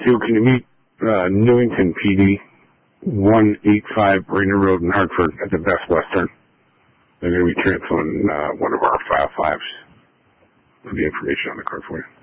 2, can you meet Newington PD, 185 Rainer Road in Hartford at the Best Western? They're going to be transferring one of our 5.5s for the information on the car for you.